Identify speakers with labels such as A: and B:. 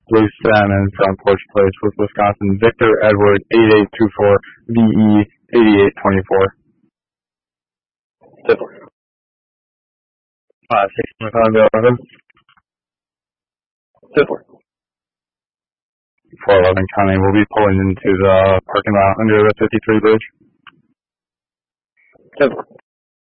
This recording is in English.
A: Blue Salmon from Porch Place with Wisconsin. Victor Edward 8824 VE 8824.
B: Simple.
A: 625
B: Simple.
A: 411 County will be pulling into the parking lot under the 53 bridge.
B: Simple.